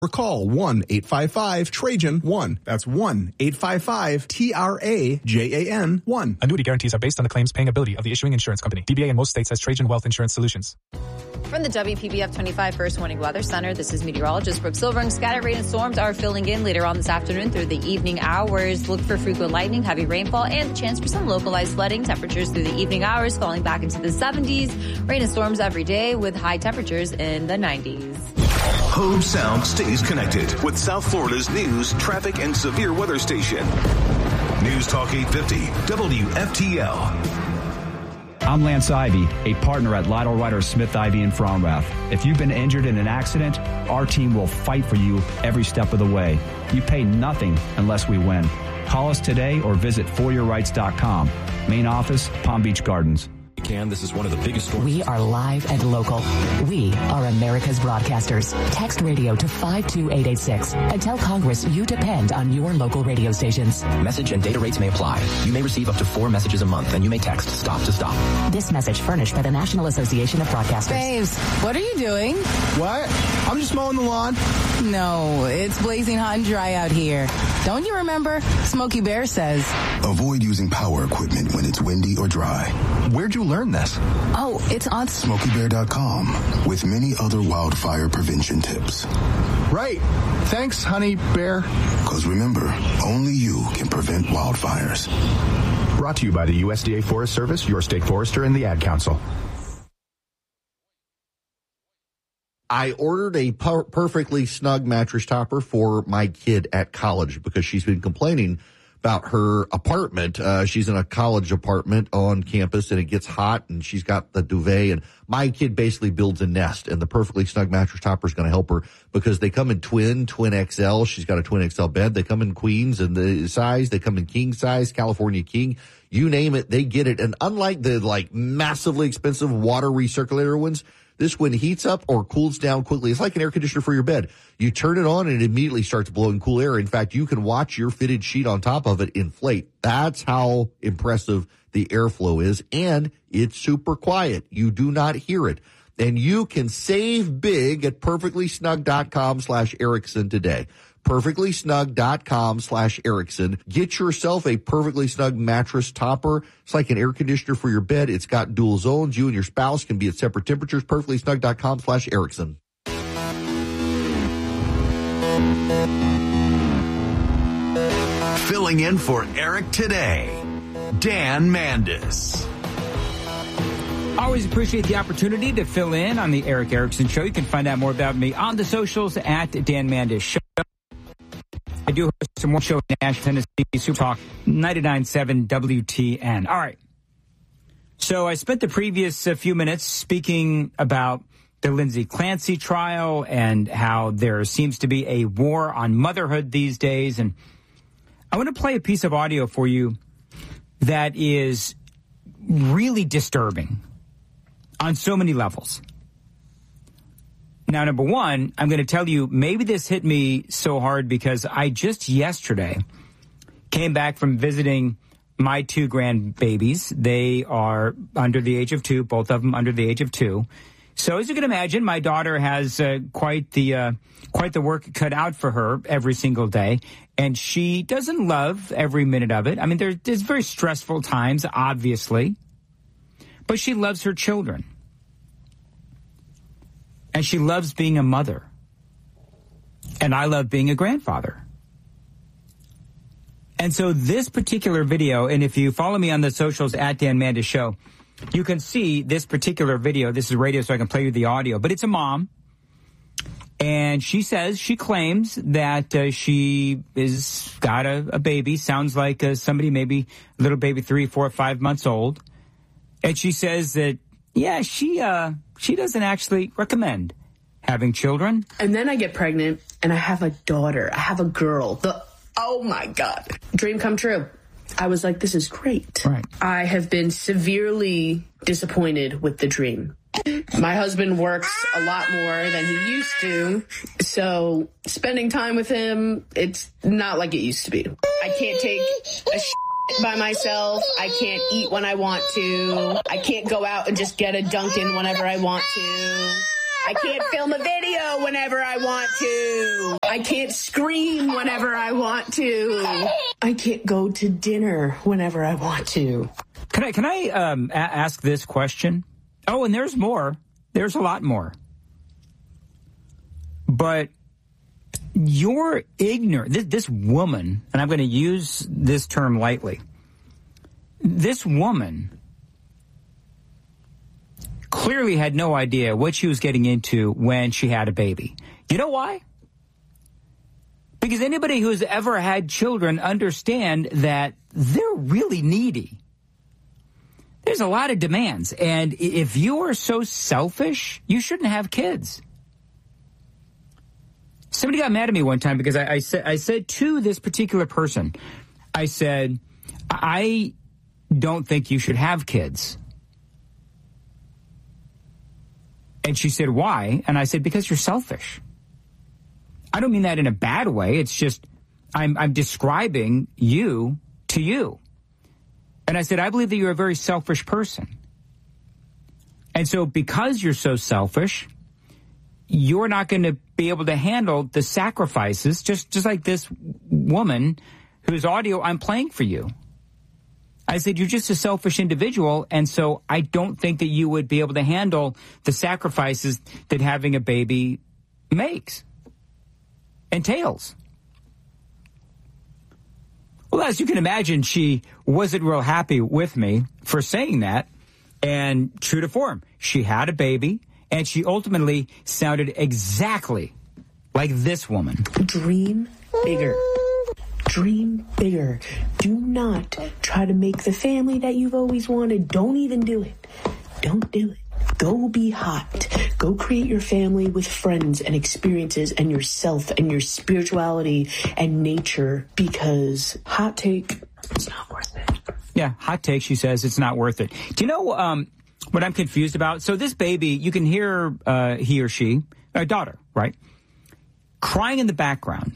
or call 1-855-TRAJAN-1. That's 1-855-TRAJAN-1. Annuity guarantees are based on the claims paying ability of the issuing insurance company. DBA in most states has Trajan Wealth Insurance Solutions. From the WPBF 25 First Warning Weather Center, this is meteorologist Brooke Silverung. Scattered rain and storms are filling in later on this afternoon through the evening hours. Look for frequent lightning, heavy rainfall, and the chance for some localized flooding. Temperatures through the evening hours falling back into the 70s. Rain and storms every day with high temperatures in the 90s. Hobe Sound stays connected with South Florida's news, traffic, and severe weather station. News Talk 850, WFTL. I'm Lance Ivy, a partner at Lytle Ryder Smith Ivy in Fromrath. If you've been injured in an accident, our team will fight for you every step of the way. You pay nothing unless we win. Call us today or visit foryourrights.com. Main office, Palm Beach Gardens. This is one of the biggest stories. We are live and local. We are America's broadcasters. Text radio to 52886 and tell Congress you depend on your local radio stations. Message and data rates may apply. You may receive up to 4 messages a month, and you may text STOP to STOP. This message furnished by the National Association of Broadcasters. Babes, what are you doing? What? I'm just mowing the lawn. No, it's blazing hot and dry out here. Don't you remember? Smokey Bear says. Avoid using power equipment when it's windy or dry. Where'd you learn this? Oh, it's on SmokeyBear.com with many other wildfire prevention tips. Right. Thanks, honey bear. Because remember, only you can prevent wildfires. Brought to you by the USDA Forest Service, your state forester, and the Ad Council. I ordered a perfectly snug mattress topper for my kid at college because she's been complaining about her apartment. She's in a college apartment on campus and it gets hot and she's got the duvet, and my kid basically builds a nest, and the perfectly snug mattress topper is going to help her because they come in twin XL. She's got a twin XL bed. They come in queens and the size. They come in king size, California king. You name it, they get it. And unlike the massively expensive water recirculator ones, this one heats up or cools down quickly. It's like an air conditioner for your bed. You turn it on and it immediately starts blowing cool air. In fact, you can watch your fitted sheet on top of it inflate. That's how impressive the airflow is. And it's super quiet. You do not hear it. And you can save big at perfectlysnug.com/Erickson today. perfectlysnug.com/Erickson. Get yourself a perfectly snug mattress topper. It's like an air conditioner for your bed. It's got dual zones. You and your spouse can be at separate temperatures. perfectlysnug.com/Erickson. Filling in for Eric today, Dan Mandis. Always appreciate the opportunity to fill in on the Eric Erickson Show. You can find out more about me on the socials at Dan Mandis Show. I do host some more show in Nashville, Tennessee, Super Talk 99.7 WTN. All right. So I spent the previous few minutes speaking about the Lindsay Clancy trial and how there seems to be a war on motherhood these days. And I want to play a piece of audio for you that is really disturbing on so many levels. Now, number one, I'm going to tell you, maybe this hit me so hard because I just yesterday came back from visiting my 2 grandbabies. They are under the age of 2, both of them under the age of 2. So as you can imagine, my daughter has quite the work cut out for her every single day, and she doesn't love every minute of it. I mean, there's very stressful times, obviously, but she loves her children. And she loves being a mother. And I love being a grandfather. And so this particular video, and if you follow me on the socials at Dan Mandis Show, you can see this particular video. This is radio, so I can play you the audio. But it's a mom. And she claims that she is got a baby. Sounds like somebody, maybe a little baby 3, 4, 5 months old. And she says that, yeah, she doesn't actually recommend having children. And then I get pregnant and I have a daughter. I have a girl. Oh my God. Dream come true. I was like, this is great. Right. I have been severely disappointed with the dream. My husband works a lot more than he used to. So spending time with him, it's not like it used to be. I can't take a by myself. I can't eat when I want to. I can't go out and just get a Dunkin' whenever I want to. I can't film a video whenever I want to. I can't scream whenever I want to. I can't go to dinner whenever I want to. Can I ask this question? Oh, and there's more. There's a lot more. But you're ignorant. This woman, and I'm going to use this term lightly, this woman clearly had no idea what she was getting into when she had a baby. You know why? Because anybody who's ever had children understand that they're really needy. There's a lot of demands. And if you are so selfish, you shouldn't have kids. Somebody got mad at me one time because I said to this particular person, I said, I don't think you should have kids. And she said, why? And I said, because you're selfish. I don't mean that in a bad way. It's just I'm describing you to you. And I said, I believe that you're a very selfish person. And so because you're so selfish, you're not going to be able to handle the sacrifices, just like this woman whose audio I'm playing for you. I said, you're just a selfish individual, and so I don't think that you would be able to handle the sacrifices that having a baby entails. Well, as you can imagine, she wasn't real happy with me for saying that, and true to form, she had a baby, and she ultimately sounded exactly like this woman. Dream bigger. Dream bigger. Do not try to make the family that you've always wanted. Don't even do it. Don't do it. Go be hot. Go create your family with friends and experiences and yourself and your spirituality and nature, because hot take, it's not worth it. Yeah, hot take, she says, it's not worth it. Do you know what I'm confused about? So this baby, you can hear he or she, a daughter, right, crying in the background.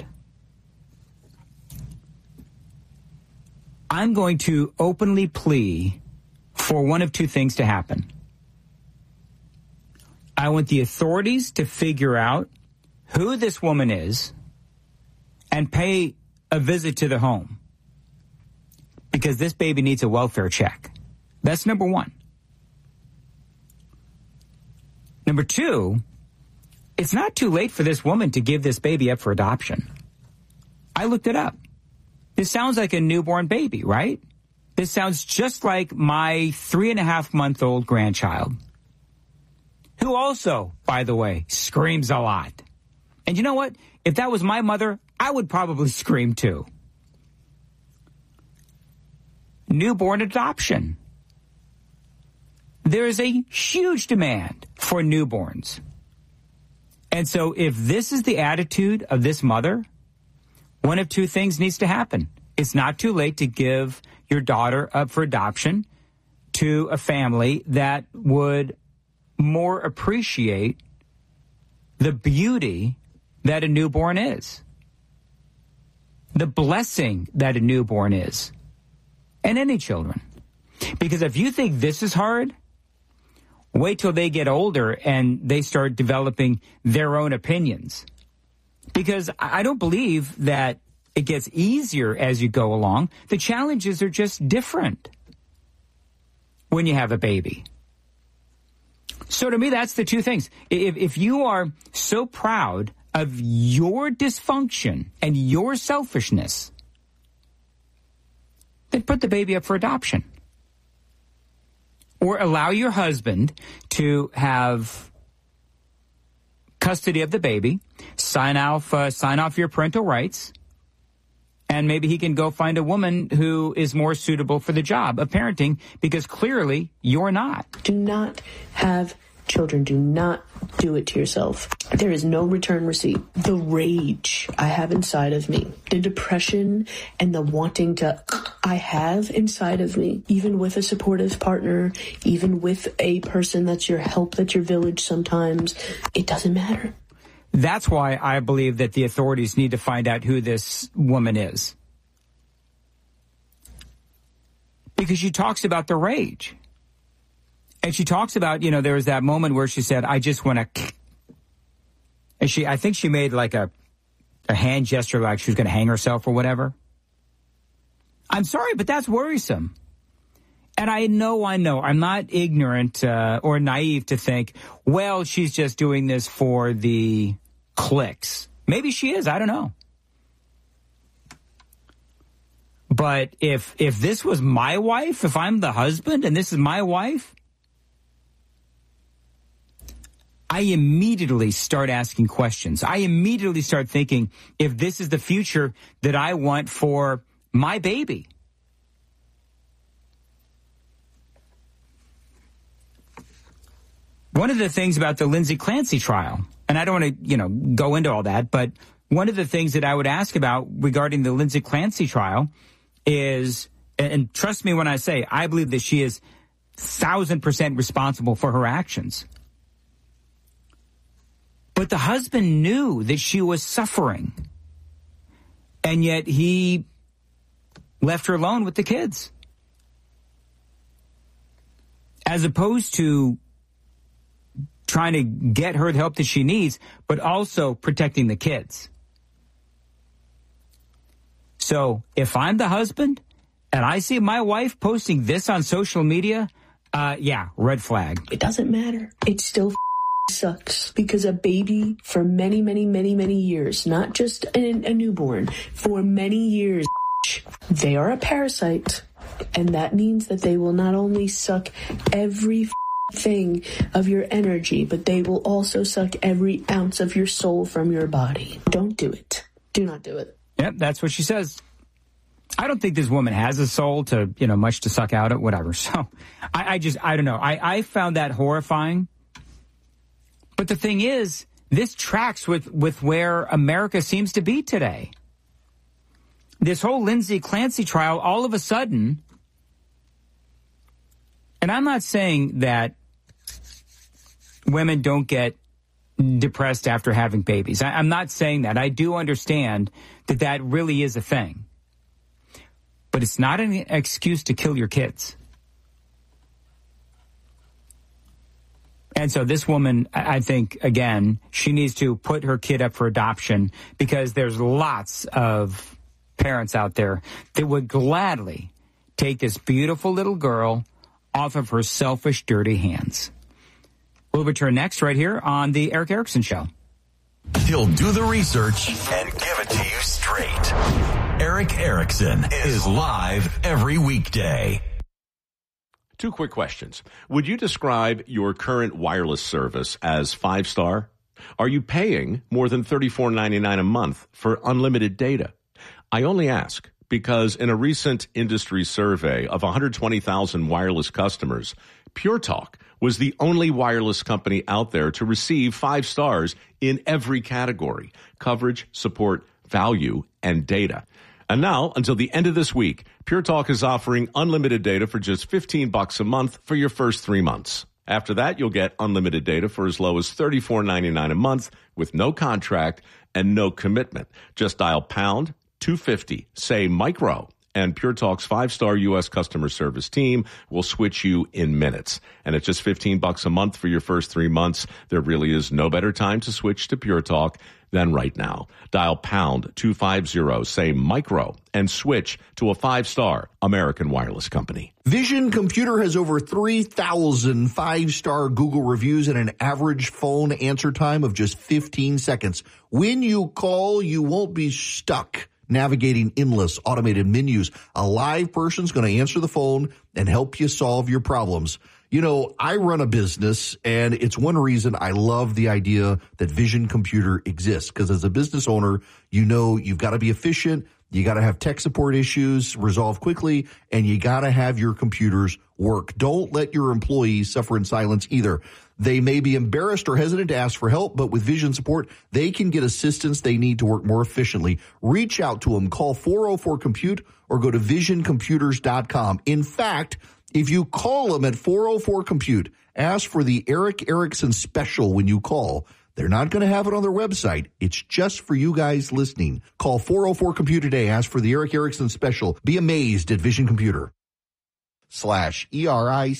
I'm going to openly plea for one of two things to happen. I want the authorities to figure out who this woman is and pay a visit to the home, because this baby needs a welfare check. That's number one. Number two, it's not too late for this woman to give this baby up for adoption. I looked it up. This sounds like a newborn baby, right? This sounds just like my 3.5-month-old grandchild, who also, by the way, screams a lot. And you know what? If that was my mother, I would probably scream too. Newborn adoption. There is a huge demand for newborns. And so if this is the attitude of this mother, one of two things needs to happen. It's not too late to give your daughter up for adoption to a family that would more appreciate the beauty that a newborn is, the blessing that a newborn is, and any children. Because if you think this is hard, wait till they get older and they start developing their own opinions. Because I don't believe that it gets easier as you go along. The challenges are just different when you have a baby. So to me, that's the two things. If you are so proud of your dysfunction and your selfishness, then put the baby up for adoption. Or allow your husband to have custody of the baby, sign off your parental rights, and maybe he can go find a woman who is more suitable for the job of parenting, because clearly you're not. Do not have children. Do not do it to yourself. There is no return receipt. The rage I have inside of me, the depression and the wanting to I have inside of me, even with a supportive partner, even with a person that's your help, that's your village sometimes, it doesn't matter. That's why I believe that the authorities need to find out who this woman is. Because she talks about the rage. And she talks about, there was that moment where she said, I just want to And I think she made like a hand gesture like she was going to hang herself or whatever. I'm sorry, but that's worrisome. And I know. I'm not ignorant or naive to think, well, she's just doing this for the clicks. Maybe she is. I don't know. But if this was my wife, if I'm the husband and this is my wife, I immediately start asking questions. I immediately start thinking if this is the future that I want for my baby. One of the things about the Lindsay Clancy trial, and I don't want to, go into all that, but one of the things that I would ask about regarding the Lindsay Clancy trial is, and trust me when I say, I believe that she is 1,000% responsible for her actions. But the husband knew that she was suffering, and yet he left her alone with the kids. As opposed to trying to get her the help that she needs, but also protecting the kids. So if I'm the husband and I see my wife posting this on social media, red flag. It doesn't matter. It still sucks because a baby for many, many, many, many years, not just a newborn, for many years, they are a parasite. And that means that they will not only suck every thing of your energy, but they will also suck every ounce of your soul from your body. Don't do it. Do not do it. Yep, that's what she says. I don't think this woman has a soul to, much to suck out of, whatever. So I don't know. I found that horrifying. But the thing is, this tracks with where America seems to be today. This whole Lindsay Clancy trial, all of a sudden, and I'm not saying that women don't get depressed after having babies. I'm not saying that. I do understand that really is a thing. But it's not an excuse to kill your kids. And so this woman, I think, again, she needs to put her kid up for adoption because there's lots of parents out there that would gladly take this beautiful little girl off of her selfish, dirty hands. We'll return next right here on The Eric Erickson Show. He'll do the research and give it to you straight. Eric Erickson is live every weekday. 2 quick questions. Would you describe your current wireless service as 5-star? Are you paying more than $34.99 a month for unlimited data? I only ask because in a recent industry survey of 120,000 wireless customers, Pure Talk was the only wireless company out there to receive 5 stars in every category: coverage, support, value, and data. And now, until the end of this week, Pure Talk is offering unlimited data for just $15 a month for your first 3 months. After that, you'll get unlimited data for as low as $34.99 a month with no contract and no commitment. Just dial pound 250, say micro, and Pure Talk's 5-star U.S. customer service team will switch you in minutes. And at just $15 a month for your first 3 months, there really is no better time to switch to Pure Talk than right now. Dial pound 250, say micro, and switch to a 5-star American wireless company. Vision Computer has over 3,000 5-star Google reviews and an average phone answer time of just 15 seconds. When you call, you won't be stuck navigating endless automated menus. A live person's going to answer the phone and help you solve your problems. You know, I run a business, and it's one reason I love the idea that Vision Computer exists, because as a business owner, you know you've got to be efficient, you got to have tech support issues resolved quickly, and you got to have your computers work. Don't let your employees suffer in silence either. They may be embarrassed or hesitant to ask for help, but with Vision support, they can get assistance they need to work more efficiently. Reach out to them. Call 404-COMPUTE or go to visioncomputers.com. In fact, if you call them at 404-COMPUTE, ask for the Eric Erickson special when you call. They're not going to have it on their website. It's just for you guys listening. Call 404-COMPUTE today. Ask for the Eric Erickson special. Be amazed at Vision Computer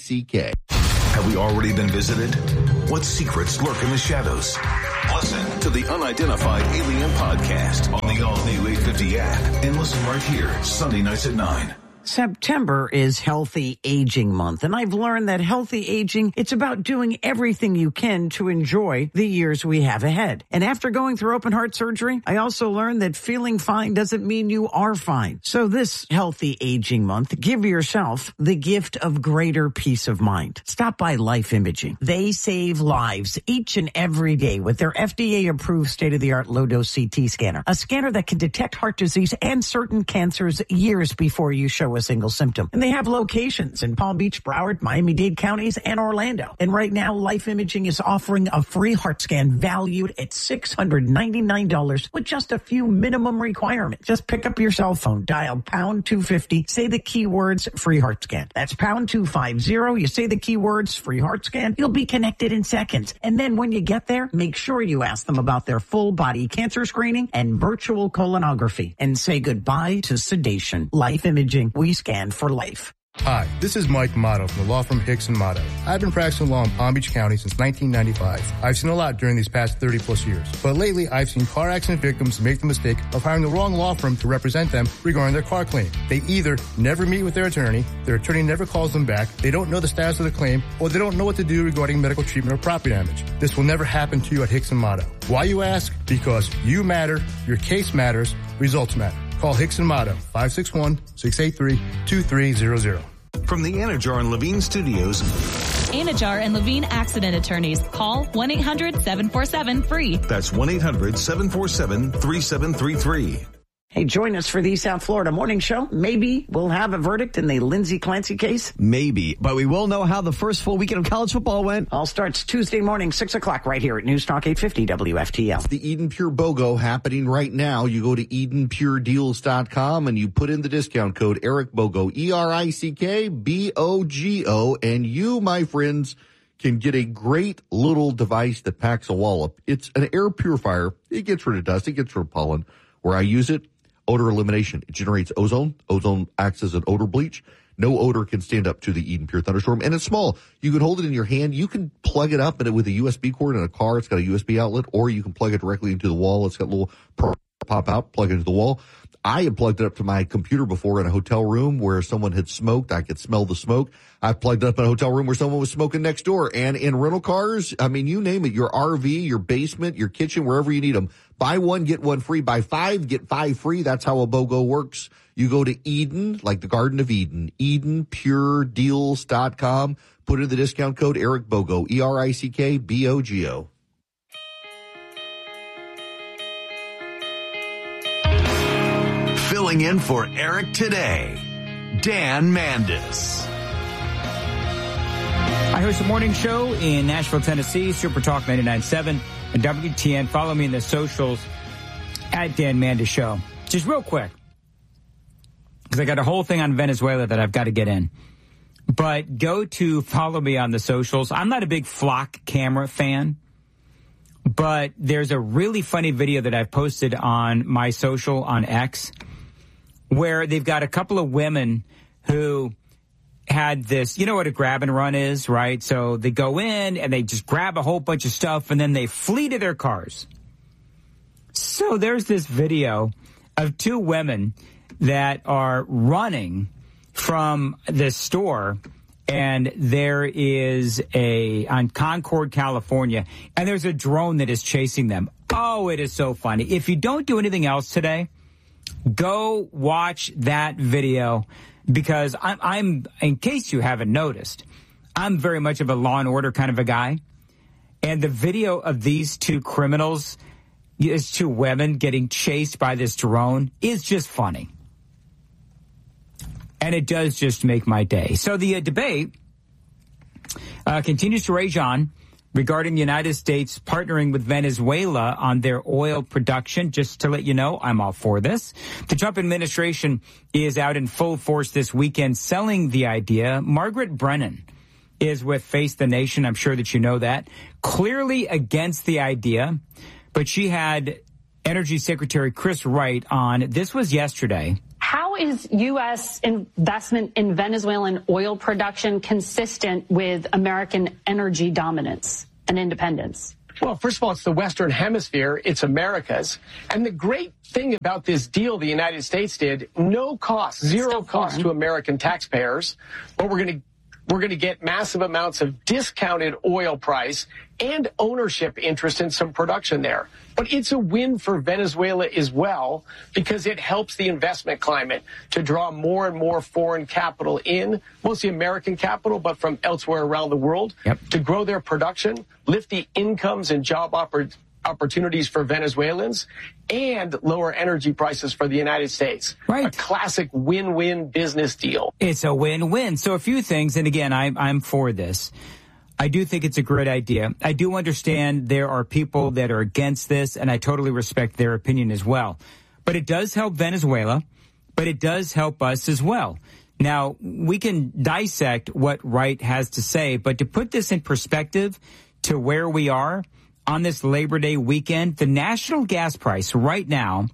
/ERICK. Have we already been visited? What secrets lurk in the shadows? Listen to the the Unidentified Alien Podcast on the all-new 850 app. And listen right here, Sunday nights at 9. September is Healthy Aging Month, and I've learned that healthy aging, it's about doing everything you can to enjoy the years we have ahead. And after going through open heart surgery, I also learned that feeling fine doesn't mean you are fine. So this Healthy Aging Month, give yourself the gift of greater peace of mind. Stop by Life Imaging. They save lives each and every day with their FDA-approved state-of-the-art low-dose CT scanner, a scanner that can detect heart disease and certain cancers years before you show a single symptom. And they have locations in Palm Beach, Broward, Miami-Dade counties, and Orlando. And right now, Life Imaging is offering a free heart scan valued at $699 with just a few minimum requirements. Just pick up your cell phone, dial pound 250, say the keywords free heart scan. That's pound 250. You say the keywords free heart scan, you'll be connected in seconds. And then when you get there, make sure you ask them about their full body cancer screening and virtual colonography. And say goodbye to sedation. Life Imaging. We scan for life. Hi, this is Mike Motto from the law firm Hicks & Motto. I've been practicing law in Palm Beach County since 1995. I've seen a lot during these past 30 plus years. But lately, I've seen car accident victims make the mistake of hiring the wrong law firm to represent them regarding their car claim. They either never meet with their attorney never calls them back, they don't know the status of the claim, or they don't know what to do regarding medical treatment or property damage. This will never happen to you at Hicks & Motto. Why, you ask? Because you matter, your case matters, results matter. Call Hicks & Motto, 561-683-2300. From the Anajar and Levine Studios. Anajar and Levine Accident Attorneys. Call 1-800-747-FREE. That's 1-800-747-3733. Hey, join us for the South Florida Morning Show. Maybe we'll have a verdict in the Lindsey Clancy case. Maybe, but we will know how the first full weekend of college football went. All starts Tuesday morning, 6 o'clock, right here at News Talk 850 WFTL. It's the Eden Pure BOGO happening right now. You go to EdenPureDeals.com and you put in the discount code Eric BOGO, ERICKBOGO, and you, my friends, can get a great little device that packs a wallop. It's an air purifier. It gets rid of dust. It gets rid of pollen. Where I use it, odor elimination. It generates ozone. Ozone acts as an odor bleach. No odor can stand up to the Eden Pure Thunderstorm. And it's small. You can hold it in your hand. You can plug it up with a USB cord in a car. It's got a USB outlet. Or you can plug it directly into the wall. It's got a little pop out, plug it into the wall. I had plugged it up to my computer before in a hotel room where someone had smoked. I could smell the smoke. I plugged it up in a hotel room where someone was smoking next door. And in rental cars, I mean, you name it, your RV, your basement, your kitchen, wherever you need them. Buy one, get one free. Buy 5, get 5 free. That's how a BOGO works. You go to Eden, like the Garden of Eden, EdenPureDeals.com. Put in the discount code Eric BOGO, ERICKBOGO. Filling in for Eric today, Dan Mandis. I host a morning show in Nashville, Tennessee, Super Talk 99.7 and WTN. Follow me in the socials at Dan Mandis Show. Just real quick, because I got a whole thing on Venezuela that I've got to get in. But go to follow me on the socials. I'm not a big flock camera fan, but there's a really funny video that I've posted on my social on X where they've got a couple of women who had this, you know what a grab and run is, right? So they go in and they just grab a whole bunch of stuff and then they flee to their cars. So there's this video of 2 women that are running from the store, and there is on Concord, California, and there's a drone that is chasing them. Oh, it is so funny. If you don't do anything else today, go watch that video, because I'm in case you haven't noticed, I'm very much of a Law and Order kind of a guy. And the video of these 2 criminals, these 2 women getting chased by this drone is just funny. And it does just make my day. So the debate continues to rage on regarding the United States partnering with Venezuela on their oil production. Just to let you know, I'm all for this. The Trump administration is out in full force this weekend selling the idea. Margaret Brennan is with Face the Nation. I'm sure that you know that. Clearly against the idea, but she had Energy Secretary Chris Wright on. This was yesterday. How is U.S. investment in Venezuelan oil production consistent with American energy dominance and independence? Well, first of all, it's the Western Hemisphere. It's America's. And the great thing about this deal the United States did, no cost, zero cost to American taxpayers. But we're going to get massive amounts of discounted oil price and ownership interest in some production there. But it's a win for Venezuela as well, because it helps the investment climate to draw more and more foreign capital in, mostly American capital, but from elsewhere around the world, to grow their production, lift the incomes and job opportunities for Venezuelans, and lower energy prices for the United States. Right. A classic win-win business deal. It's a win-win. So a few things, and again, I'm for this. I do think it's a great idea. I do understand there are people that are against this, and I totally respect their opinion as well. But it does help Venezuela, but it does help us as well. Now, we can dissect what Wright has to say, but to put this in perspective to where we are on this Labor Day weekend, the national gas price right now,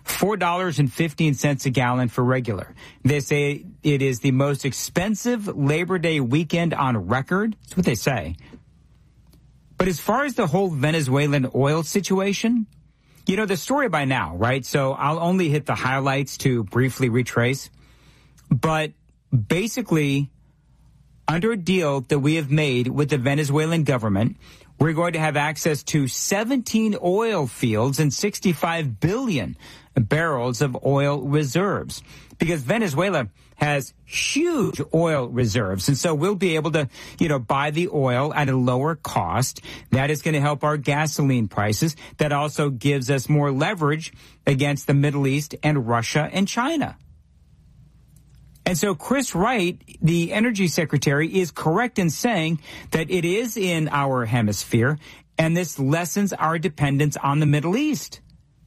$4.15 a gallon for regular. They say it is the most expensive Labor Day weekend on record. That's what they say. But as far as the whole Venezuelan oil situation, you know the story by now, right? So I'll only hit the highlights to briefly retrace. But basically, under a deal that we have made with the Venezuelan government, we're going to have access to 17 oil fields and 65 billion barrels of oil reserves, because Venezuela has huge oil reserves. And so we'll be able to, buy the oil at a lower cost. That is going to help our gasoline prices. That also gives us more leverage against the Middle East and Russia and China. And so Chris Wright, the energy secretary, is correct in saying that it is in our hemisphere, and this lessens our dependence on the Middle East.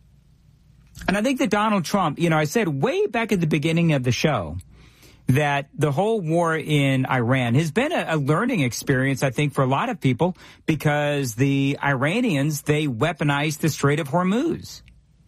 And I think that Donald Trump, I said way back at the beginning of the show that the whole war in Iran has been a learning experience, I think, for a lot of people, because the Iranians, they weaponized the Strait of Hormuz.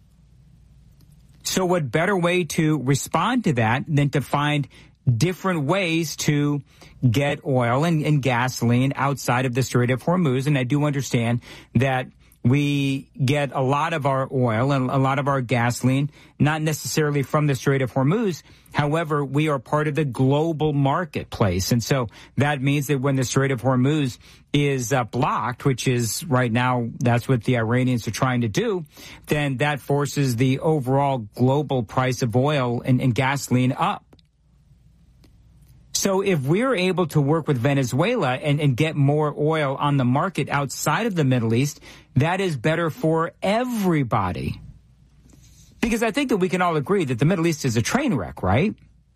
So what better way to respond to that than to find different ways to get oil and gasoline outside of the Strait of Hormuz? And I do understand that we get a lot of our oil and a lot of our gasoline, not necessarily from the Strait of Hormuz. However, we are part of the global marketplace. And so that means that when the Strait of Hormuz is blocked, which is right now, that's what the Iranians are trying to do, then that forces the overall global price of oil and gasoline up. So if we're able to work with Venezuela and get more oil on the market outside of the Middle East, that is better for everybody. Because I think that we can all agree that the Middle East is a train wreck, right?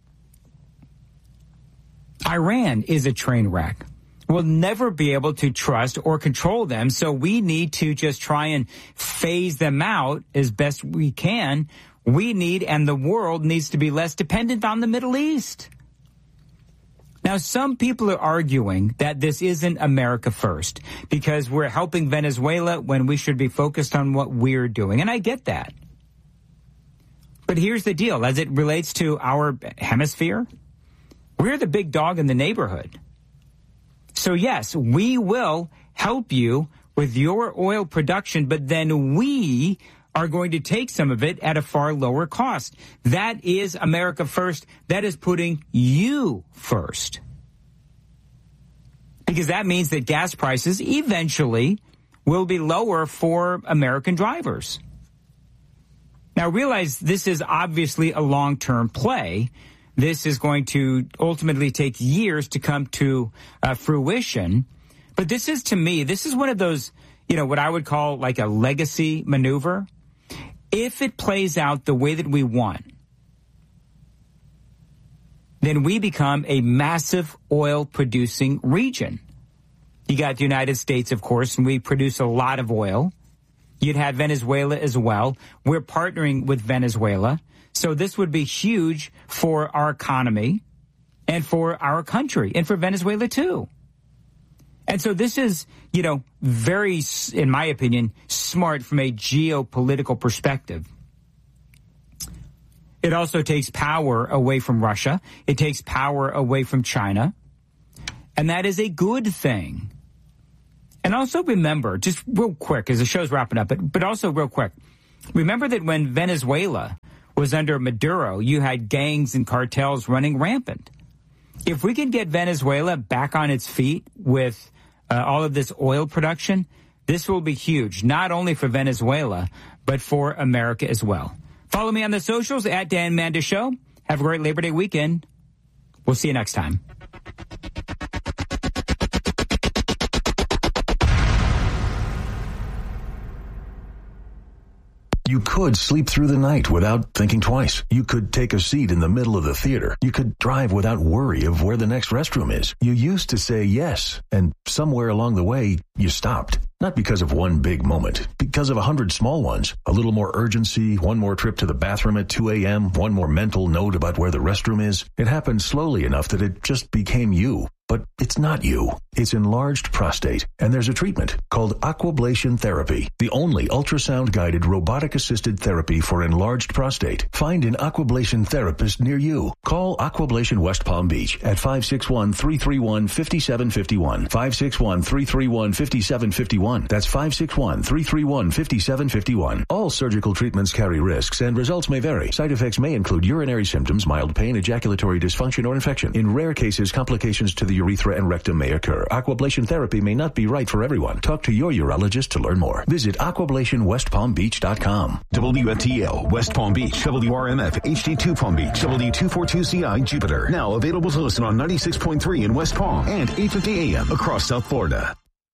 Iran is a train wreck. We'll never be able to trust or control them, so we need to just try and phase them out as best we can. We need, and the world needs to be less dependent on the Middle East. Now, some people are arguing that this isn't America first because we're helping Venezuela when we should be focused on what we're doing. And I get that. But here's the deal. As it relates to our hemisphere, we're the big dog in the neighborhood. So, yes, we will help you with your oil production, but then we are going to take some of it at a far lower cost. That is America first. That is putting you first. Because that means that gas prices eventually will be lower for American drivers. Now, realize this is obviously a long-term play. This is going to ultimately take years to come to fruition. But this is, to me, this is one of those, what I would call like a legacy maneuver. If it plays out the way that we want, then we become a massive oil-producing region. You got the United States, of course, and we produce a lot of oil. You'd have Venezuela as well. We're partnering with Venezuela. So this would be huge for our economy and for our country and for Venezuela, too. And so this is, very, in my opinion, smart from a geopolitical perspective. It also takes power away from Russia. It takes power away from China. And that is a good thing. And also remember, just real quick, as the show's wrapping up, but also real quick, remember that when Venezuela was under Maduro, you had gangs and cartels running rampant. If we can get Venezuela back on its feet with all of this oil production, this will be huge, not only for Venezuela, but for America as well. Follow me on the socials at Dan Mandis Show. Have a great Labor Day weekend. We'll see you next time. You could sleep through the night without thinking twice. You could take a seat in the middle of the theater. You could drive without worry of where the next restroom is. You used to say yes, and somewhere along the way, you stopped. Not because of one big moment, because of 100 small ones. A little more urgency, one more trip to the bathroom at 2 a.m., one more mental note about where the restroom is. It happened slowly enough that it just became you. But it's not you. It's enlarged prostate, and there's a treatment called Aquablation Therapy, the only ultrasound-guided robotic-assisted therapy for enlarged prostate. Find an Aquablation therapist near you. Call Aquablation West Palm Beach at 561-331-5751. 561-331-5751. That's 561-331-5751. All surgical treatments carry risks, and results may vary. Side effects may include urinary symptoms, mild pain, ejaculatory dysfunction, or infection. In rare cases, complications to the urethra and rectum may occur. Aquablation therapy may not be right for everyone. Talk to your urologist to learn more. Visit aquablationwestpalmbeach.com. WFTL West Palm Beach, WRMF HD2 Palm Beach, W242CI Jupiter. Now available to listen on 96.3 in West Palm and 850 AM across South Florida.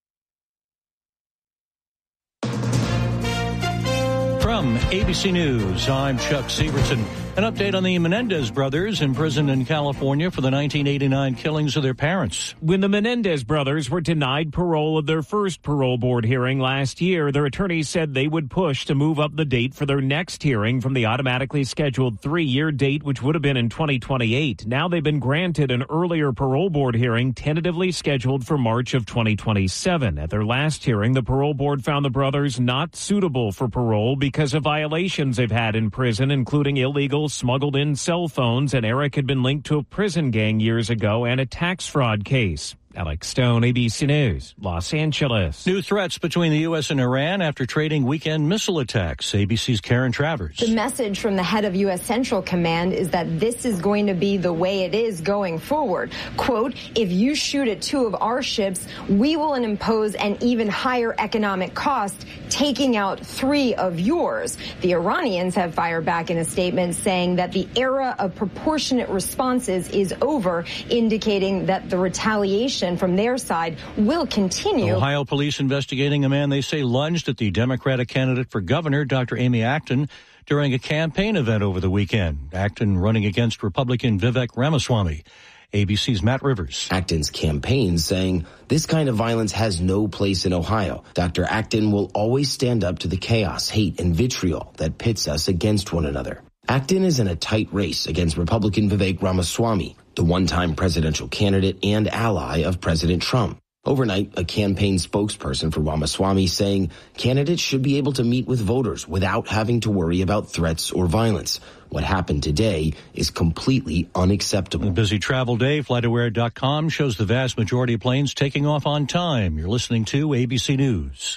From ABC News, I'm Chuck Severson. An update on the Menendez brothers imprisoned in California for the 1989 killings of their parents. When the Menendez brothers were denied parole at their first parole board hearing last year, their attorneys said they would push to move up the date for their next hearing from the automatically scheduled 3-year date, which would have been in 2028. Now they've been granted an earlier parole board hearing, tentatively scheduled for March of 2027. At their last hearing, the parole board found the brothers not suitable for parole because of violations they've had in prison, including illegal smuggled in cell phones, and Eric had been linked to a prison gang years ago and a tax fraud case. Alex Stone, ABC News, Los Angeles. New threats between the U.S. and Iran after trading weekend missile attacks. ABC's Karen Travers. The message from the head of U.S. Central Command is that this is going to be the way it is going forward. Quote, if you shoot at 2 of our ships, we will impose an even higher economic cost, taking out 3 of yours. The Iranians have fired back in a statement saying that the era of proportionate responses is over, indicating that the retaliation from their side will continue. Ohio police investigating a man they say lunged at the Democratic candidate for governor, Dr. Amy Acton, during a campaign event over the weekend. Acton running against Republican Vivek Ramaswamy. ABC's Matt Rivers. Acton's campaign saying this kind of violence has no place in Ohio. Dr. Acton will always stand up to the chaos, hate, and vitriol that pits us against one another. Acton is in a tight race against Republican Vivek Ramaswamy, the one-time presidential candidate and ally of President Trump. Overnight, a campaign spokesperson for Ramaswamy saying candidates should be able to meet with voters without having to worry about threats or violence. What happened today is completely unacceptable. A busy travel day. FlightAware.com shows the vast majority of planes taking off on time. You're listening to ABC News.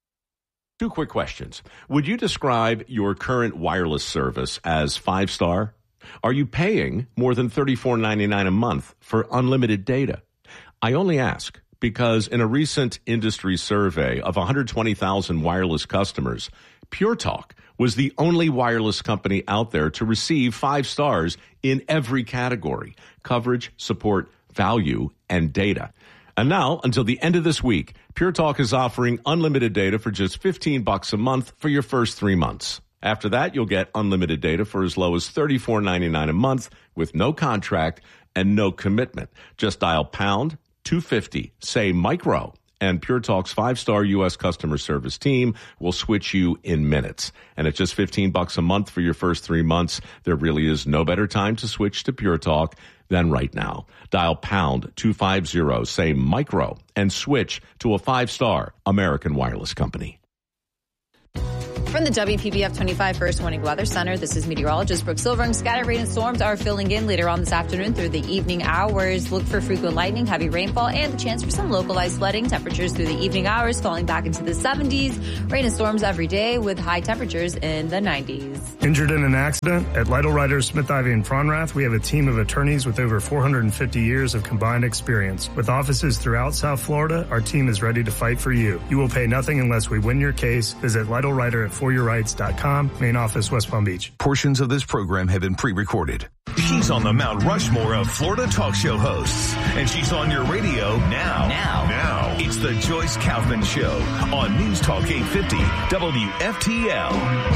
2 quick questions. Would you describe your current wireless service as 5-star? Are you paying more than $34.99 a month for unlimited data? I only ask because in a recent industry survey of 120,000 wireless customers, Pure Talk was the only wireless company out there to receive 5 stars in every category: coverage, support, value, and data. And now, until the end of this week, Pure Talk is offering unlimited data for just $15 a month for your first 3 months. After that, you'll get unlimited data for as low as $34.99 a month with no contract and no commitment. Just dial pound 250, say micro, and Pure Talk's 5-star U.S. customer service team will switch you in minutes. And at just $15 a month for your first 3 months, there really is no better time to switch to Pure Talk than right now. Dial pound 250, say micro, and switch to a 5-star American wireless company. From the WPBF 25 First Warning Weather Center, this is meteorologist Brooke Silvering. Scattered rain and storms are filling in later on this afternoon through the evening hours. Look for frequent lightning, heavy rainfall, and the chance for some localized flooding. Temperatures through the evening hours falling back into the 70s. Rain and storms every day with high temperatures in the 90s. Injured in an accident? At Lytle Writers, Smith, Ivy, and Fronrath, we have a team of attorneys with over 450 years of combined experience. With offices throughout South Florida, our team is ready to fight for you. You will pay nothing unless we win your case. Visit Lytle Writer at foryourrights.com, main office, West Palm Beach. Portions of this program have been pre-recorded. She's on the Mount Rushmore of Florida talk show hosts, and she's on your radio now. It's the Joyce Kaufman Show on News Talk 850 WFTL.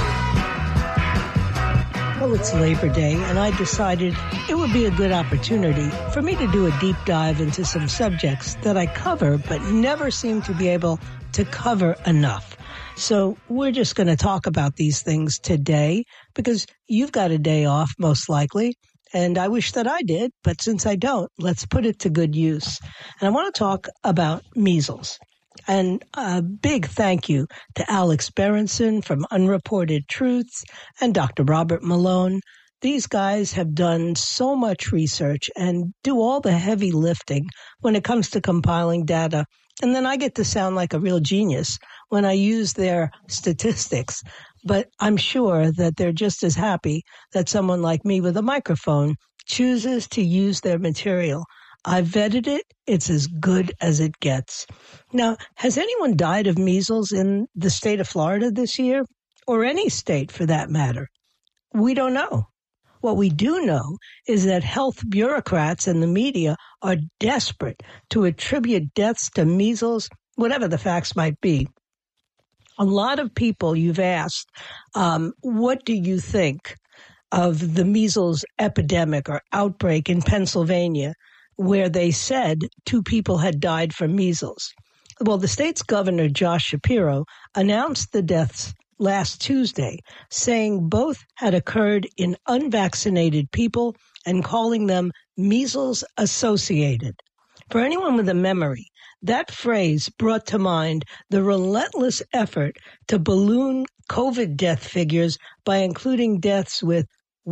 Well, it's Labor Day, and I decided it would be a good opportunity for me to do a deep dive into some subjects that I cover but never seem to be able to cover enough. So we're just going to talk about these things today because you've got a day off, most likely, and I wish that I did, but since I don't, let's put it to good use. And I want to talk about measles. And a big thank you to Alex Berenson from Unreported Truths and Dr. Robert Malone. These guys have done so much research and do all the heavy lifting when it comes to compiling data. And then I get to sound like a real genius when I use their statistics. But I'm sure that they're just as happy that someone like me with a microphone chooses to use their material. I vetted it. It's as good as it gets. Now, has anyone died of measles in the state of Florida this year? Or any state for that matter? We don't know. What we do know is that health bureaucrats and the media are desperate to attribute deaths to measles, whatever the facts might be. A lot of people you've asked, what do you think of the measles epidemic or outbreak in Pennsylvania, where they said 2 people had died from measles? Well, the state's governor, Josh Shapiro, announced the deaths last Tuesday, saying both had occurred in unvaccinated people and calling them measles associated. For anyone with a memory, that phrase brought to mind the relentless effort to balloon COVID death figures by including deaths with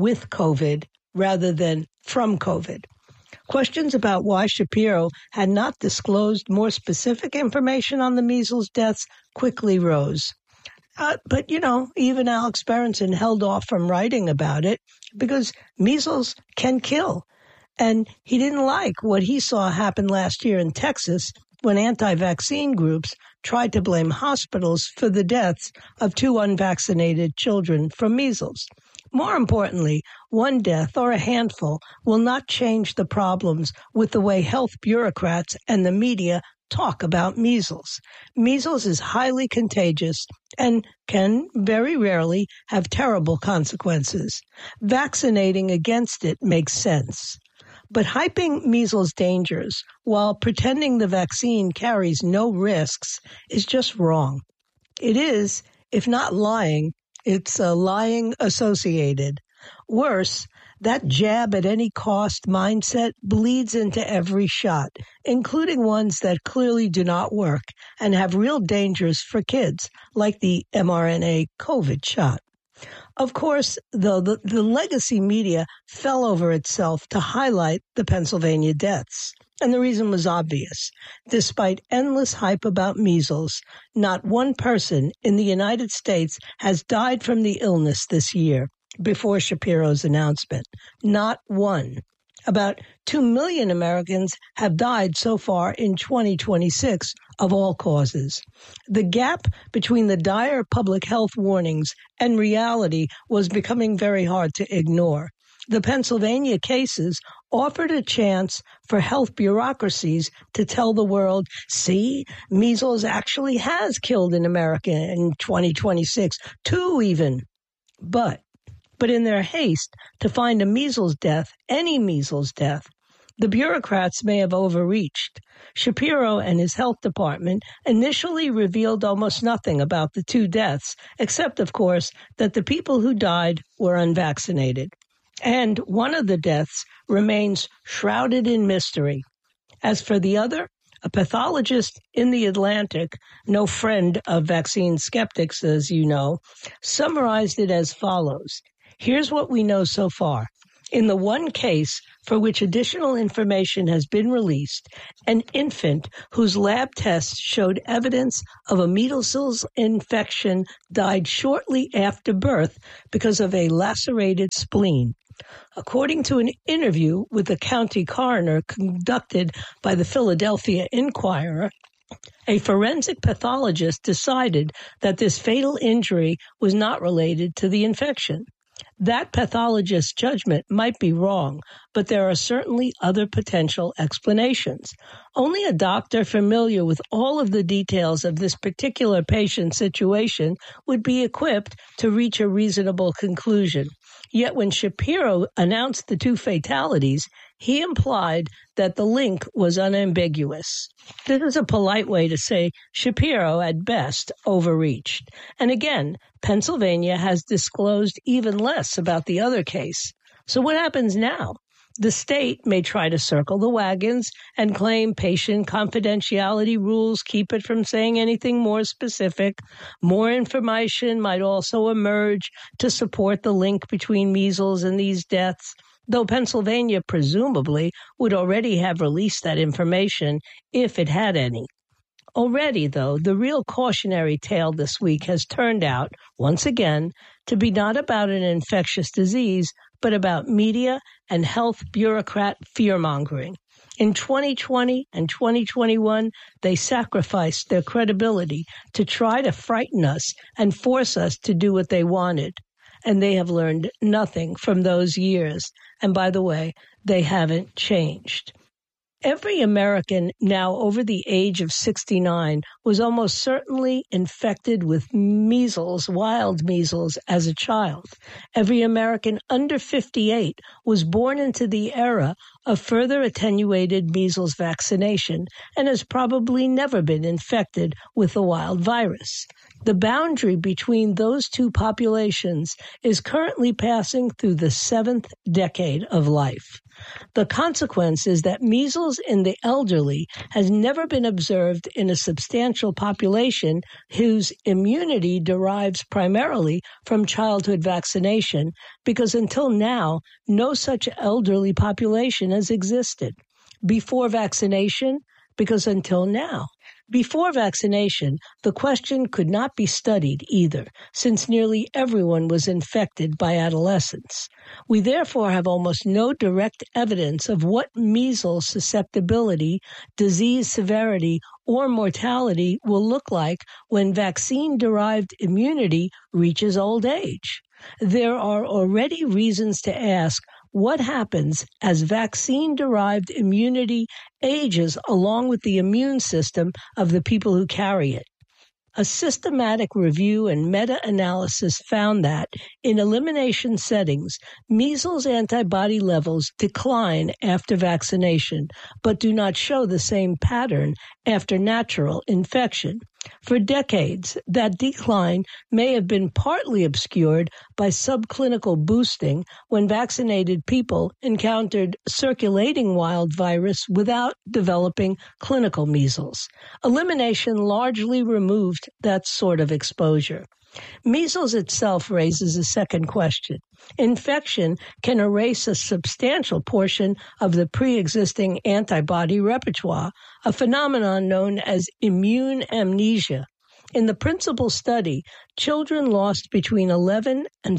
COVID rather than from COVID. Questions about why Shapiro had not disclosed more specific information on the measles deaths quickly rose. But, even Alex Berenson held off from writing about it because measles can kill. And he didn't like what he saw happen last year in Texas when anti-vaccine groups tried to blame hospitals for the deaths of 2 unvaccinated children from measles. More importantly, one death or a handful will not change the problems with the way health bureaucrats and the media talk about measles. Measles is highly contagious and can very rarely have terrible consequences. Vaccinating against it makes sense. But hyping measles dangers while pretending the vaccine carries no risks is just wrong. It is, if not lying, it's a lying associated. Worse, that jab at any cost mindset bleeds into every shot, including ones that clearly do not work and have real dangers for kids, like the mRNA COVID shot. Of course, though, the legacy media fell over itself to highlight the Pennsylvania deaths. And the reason was obvious. Despite endless hype about measles, not one person in the United States has died from the illness this year before Shapiro's announcement. Not one. About 2 million Americans have died so far in 2026 of all causes. The gap between the dire public health warnings and reality was becoming very hard to ignore. The Pennsylvania cases offered a chance for health bureaucracies to tell the world, see, measles actually has killed in America in 2026, 2 even. But in their haste to find a measles death, any measles death, the bureaucrats may have overreached. Shapiro and his health department initially revealed almost nothing about the 2 deaths, except, of course, that the people who died were unvaccinated. And one of the deaths remains shrouded in mystery. As for the other, A pathologist in The Atlantic, no friend of vaccine skeptics, as you know, summarized it as follows. Here's what we know so far. In the one case for which additional information has been released, an infant whose lab tests showed evidence of a measles infection died shortly after birth because of a lacerated spleen. According to an interview with the county coroner conducted by the Philadelphia Inquirer, a forensic pathologist decided that this fatal injury was not related to the infection. That pathologist's judgment might be wrong, but there are certainly other potential explanations. Only a doctor familiar with all of the details of this particular patient's situation would be equipped to reach a reasonable conclusion. Yet when Shapiro announced the two fatalities, he implied that the link was unambiguous. This is a polite way to say Shapiro, at best, overreached. And again, Pennsylvania has disclosed even less about the other case. So what happens now? The state may try to circle the wagons and claim patient confidentiality rules keep it from saying anything more specific. More information might also emerge to support the link between measles and these deaths, though Pennsylvania presumably would already have released that information if it had any. Already, though, the real cautionary tale this week has turned out, once again, to be not about an infectious disease, but about media and health bureaucrat fear-mongering. In 2020 and 2021, they sacrificed their credibility to try to frighten us and force us to do what they wanted. And they have learned nothing from those years. And by the way, they haven't changed. Every American now over the age of 69 was almost certainly infected with measles, wild measles, as a child. Every American under 58 was born into the era of further attenuated measles vaccination and has probably never been infected with the wild virus. The boundary between those two populations is currently passing through the 7th decade of life. The consequence is that measles in the elderly has never been observed in a substantial population whose immunity derives primarily from childhood vaccination, because until now, no such elderly population has existed. Before vaccination, because until now. Before vaccination, the question could not be studied either, since nearly everyone was infected by adolescents. We therefore have almost no direct evidence of what measles susceptibility, disease severity, or mortality will look like when vaccine-derived immunity reaches old age. There are already reasons to ask what happens as vaccine-derived immunity ages along with the immune system of the people who carry it. A systematic review and meta-analysis found that, in elimination settings, measles antibody levels decline after vaccination, but do not show the same pattern after natural infection. For decades, that decline may have been partly obscured by subclinical boosting when vaccinated people encountered circulating wild virus without developing clinical measles. Elimination largely removed that sort of exposure. Measles itself raises a second question. Infection can erase a substantial portion of the pre-existing antibody repertoire, a phenomenon known as immune amnesia. In the principal study, children lost between 11 and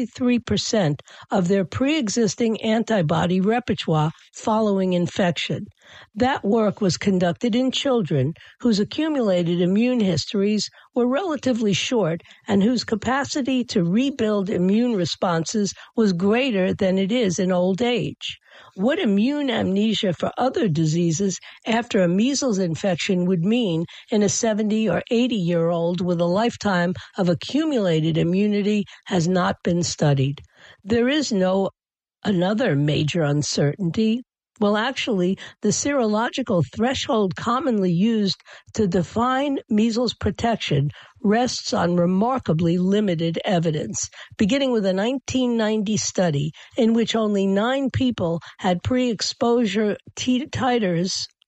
73% of their pre-existing antibody repertoire following infection. That work was conducted in children whose accumulated immune histories were relatively short and whose capacity to rebuild immune responses was greater than it is in old age. What immune amnesia for other diseases after a measles infection would mean in a 70 or 80-year-old with a lifetime of accumulated immunity has not been studied. There is no another major uncertainty. Well, actually, the serological threshold commonly used to define measles protection rests on remarkably limited evidence, beginning with a 1990 study in which only 9 people had pre-exposure titers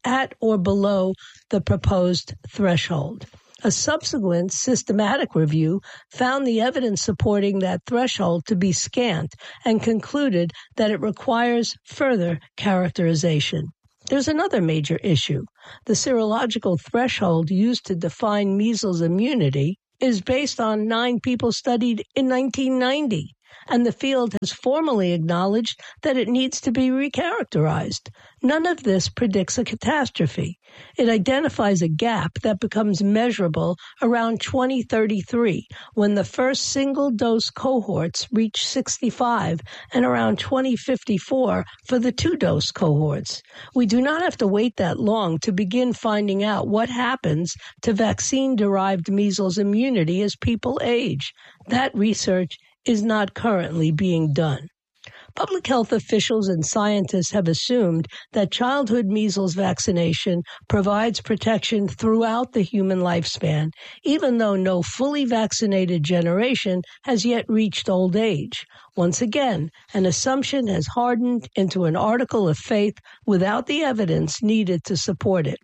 at or below the proposed threshold. A subsequent systematic review found the evidence supporting that threshold to be scant and concluded that it requires further characterization. There's another major issue. The serological threshold used to define measles immunity is based on 9 people studied in 1990, and the field has formally acknowledged that it needs to be recharacterized. None of this predicts a catastrophe. It identifies a gap that becomes measurable around 2033, when the first single-dose cohorts reach 65, and around 2054 for the 2-dose cohorts. We do not have to wait that long to begin finding out what happens to vaccine-derived measles immunity as people age. That research is not currently being done. Public health officials and scientists have assumed that childhood measles vaccination provides protection throughout the human lifespan, even though no fully vaccinated generation has yet reached old age. Once again, an assumption has hardened into an article of faith without the evidence needed to support it.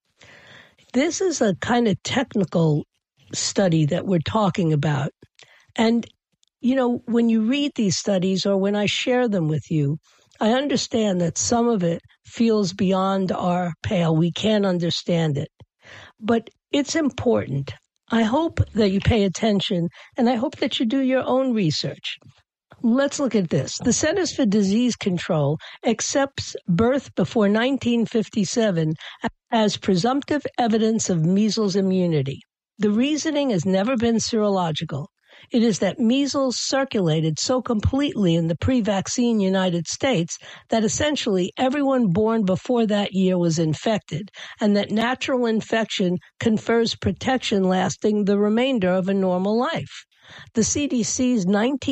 This is a kind of technical study that we're talking about. And you know, when you read these studies or when I share them with you, I understand that some of it feels beyond our pale. We can't understand it. But it's important. I hope that you pay attention, and I hope that you do your own research. Let's look at this. The Centers for Disease Control accepts birth before 1957 as presumptive evidence of measles immunity. The reasoning has never been serological. It is that measles circulated so completely in the pre-vaccine United States that essentially everyone born before that year was infected, and that natural infection confers protection lasting the remainder of a normal life. The CDC's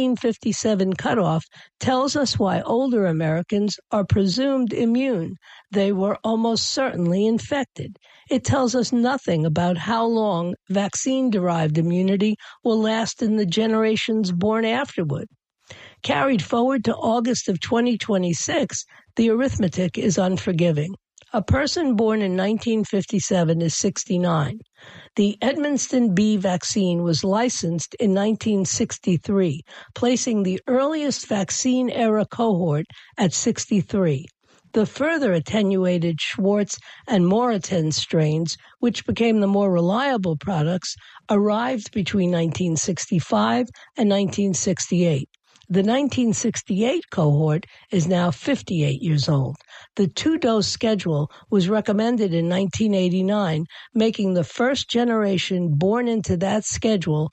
1957 cutoff tells us why older Americans are presumed immune. They were almost certainly infected. It tells us nothing about how long vaccine-derived immunity will last in the generations born afterward. Carried forward to August of 2026, the arithmetic is unforgiving. A person born in 1957 is 69. The Edmonston B vaccine was licensed in 1963, placing the earliest vaccine-era cohort at 63. The further attenuated Schwartz and Moreton strains, which became the more reliable products, arrived between 1965 and 1968. The 1968 cohort is now 58 years old. The 2-dose schedule was recommended in 1989, making the first generation born into that schedule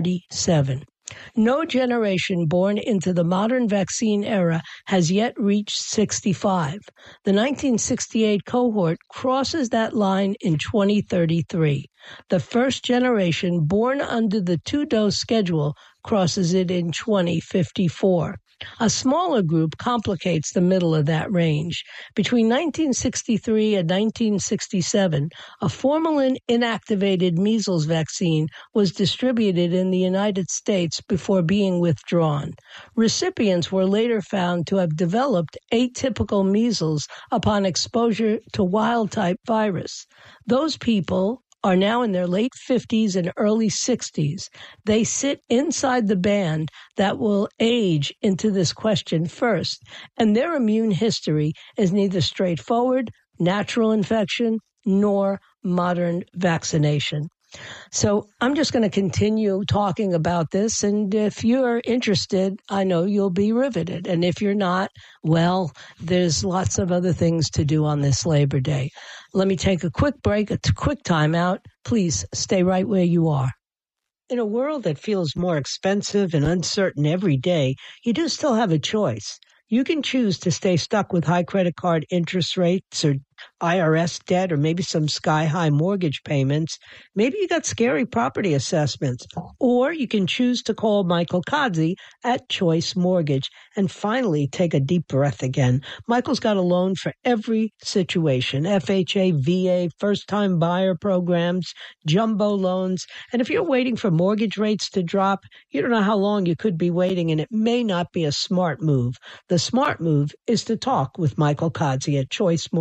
37. No generation born into the modern vaccine era has yet reached 65. The 1968 cohort crosses that line in 2033. The first generation born under the 2-dose schedule crosses it in 2054. A smaller group complicates the middle of that range. Between 1963 and 1967, a formalin inactivated measles vaccine was distributed in the United States before being withdrawn. Recipients were later found to have developed atypical measles upon exposure to wild-type virus. Those people are now in their late 50s and early 60s. They sit inside the band that will age into this question first, and their immune history is neither straightforward, natural infection, nor modern vaccination. So I'm just going to continue talking about this, and if you're interested, I know you'll be riveted. And if you're not, well, there's lots of other things to do on this Labor Day. Let me take a quick break, a quick time out. Please stay right where you are. In a world that feels more expensive and uncertain every day, you do still have a choice. You can choose to stay stuck with high credit card interest rates or IRS debt or maybe some sky-high mortgage payments. Maybe you got scary property assessments. Or you can choose to call Michael Kodzi at Choice Mortgage and finally take a deep breath again. Michael's got a loan for every situation: FHA, VA, first-time buyer programs, jumbo loans. And if you're waiting for mortgage rates to drop, you don't know how long you could be waiting, and it may not be a smart move. The smart move is to talk with Michael Kodzi at Choice Mortgage.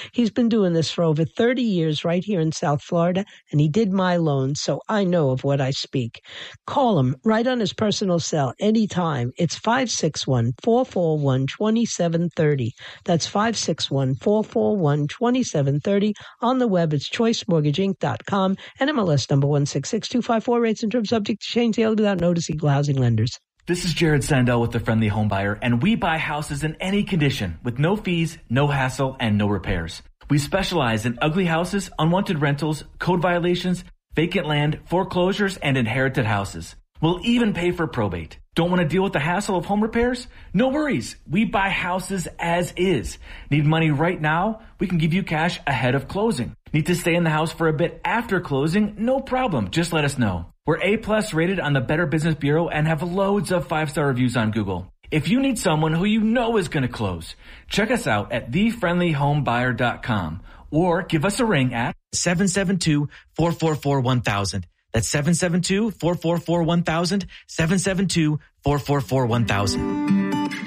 He's been doing this for over 30 years right here in South Florida, and he did my loan, so I know of what I speak. Call him right on his personal cell anytime. It's 561-441-2730. That's 561-441-2730. On the web, it's choicemortgageinc.com and MLS number 166254. Rates and terms subject to change daily without notice. Equal housing lenders. This is Jared Sandell with the Friendly Home Buyer, and we buy houses in any condition with no fees, no hassle, and no repairs. We specialize in ugly houses, unwanted rentals, code violations, vacant land, foreclosures, and inherited houses. We'll even pay for probate. Don't want to deal with the hassle of home repairs? No worries. We buy houses as is. Need money right now? We can give you cash ahead of closing. Need to stay in the house for a bit after closing? No problem. Just let us know. We're A+ rated on the Better Business Bureau and have loads of 5-star reviews on Google. If you need someone who you know is going to close, check us out at thefriendlyhomebuyer.com or give us a ring at 772-444-1000. That's 772-444-1000, 772-444-1000.